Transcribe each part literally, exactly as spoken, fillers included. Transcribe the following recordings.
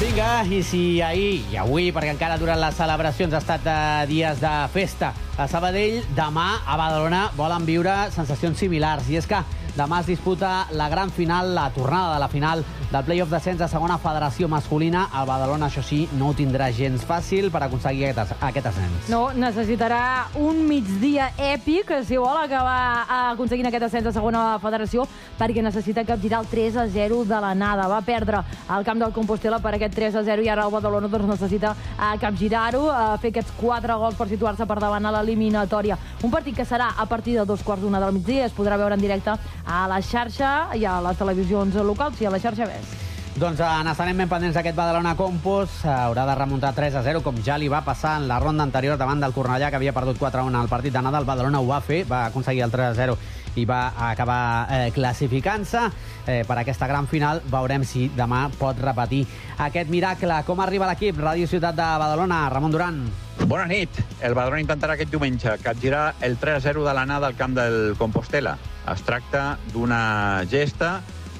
Vinga, i si ahir i avui, perquè encara durant les celebracions ha estat de dies de festa a Sabadell, demà a Badalona volen viure sensacions similars. I és que demà es disputa la gran final, la tornada de la final del play-off descens de segona federació masculina. El Badalona, això sí, no ho tindrà gens fàcil per aconseguir aquest, aquest ascens. No, necessitarà un migdia èpic si vol acabar aconseguint aquest ascens de segona federació, perquè necessita capgirar el tres a zero de l'anada. Va perdre al camp del Compostela per aquest tres a zero i ara el Badalona doncs, necessita uh, capgirar-ho, uh, fer aquests quatre gols per situar-se per davant a l'eliminatòria. Un partit que serà a partir de dos quarts d'una del migdia, es podrà veure en directe a la xarxa i a les televisions locals i a la xarxa B E S. Doncs eh, n'estarem ben pendents d'aquest Badalona Compost. Haurà de remuntar tres a zero, com ja li va passar en la ronda anterior davant del Cornellà, que havia perdut quatre a un al partit d'anada. El Badalona ho va fer, va aconseguir el tres a zero i va acabar eh, classificant-se eh, per aquesta gran final. Veurem si demà pot repetir aquest miracle. Com arriba l'equip? Ràdio Ciutat de Badalona, Ramon Duran. Bona nit. El Badalona intentarà aquest diumenge capgirar el tres a zero de l'anada al camp del Compostela. Es tracta d'una gesta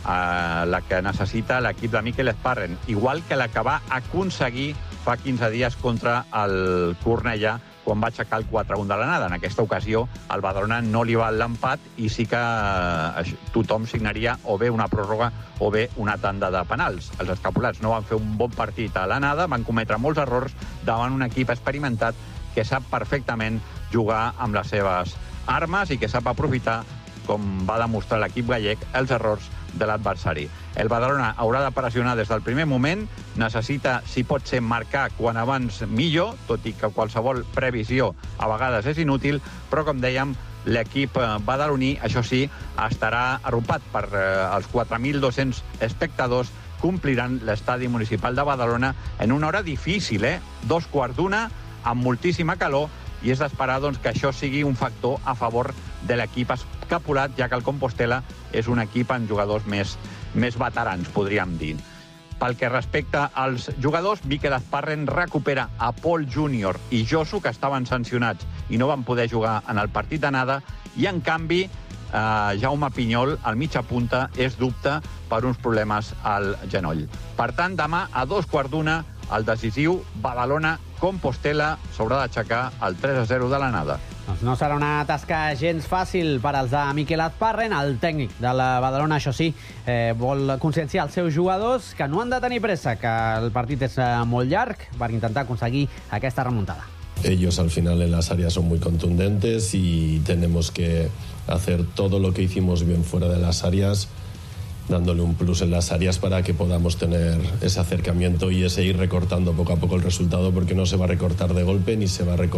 a la que necessita l'equip de Mikel Esparren, igual que la que va aconseguir fa quinze dies contra el Cornellà, quan va aixecar el quatre a un de l'anada. En aquesta ocasió, al Badalona no li va l'empat i sí que tothom signaria o bé una pròrroga o bé una tanda de penals. Els escapulats no van fer un bon partit a l'anada, van cometre molts errors davant un equip experimentat que sap perfectament jugar amb les seves armes i que sap aprofitar, com va demostrar l'equip gallec, els errors de l'adversari. El Badalona haurà de pressionar des del primer moment, necessita, si pot ser, marcar quan abans millor, tot i que qualsevol previsió a vegades és inútil, però, com dèiem, l'equip badaloní, això sí, estarà arropat per eh, els quatre mil dos-cents espectadors que ompliran l'estadi municipal de Badalona en una hora difícil, eh? Dos quarts d'una, amb moltíssima calor, i és d'esperar doncs, que això sigui un factor a favor de l'equip escapulat, ja que el Compostela és un equip amb jugadors més, més veterans, podríem dir. Pel que respecta als jugadors, Mikel Esparren recupera a Pol Júnior i Josu, que estaven sancionats i no van poder jugar en el partit d'anada, i en canvi eh, Jaume Pinyol, al mitja punta, és dubte per uns problemes al genoll. Per tant, demà a dos quarts d'una, el decisiu Badalona-Compostela s'haurà d'aixecar el tres a zero de l'anada. Doncs no serà una tasca gens fàcil per als de Mikel Esparren. El tècnic de la Badalona, això sí, eh, vol conscienciar els seus jugadors que no han de tenir pressa, que el partit és eh, molt llarg, per intentar aconseguir aquesta remuntada. Ellos al final en las áreas son muy contundentes y tenemos que hacer todo lo que hicimos bien fuera de las áreas, dándole un plus en las áreas para que podamos tener ese acercamiento y ese ir recortando poco a poco el resultado, porque no se va a recortar de golpe ni se va a recortar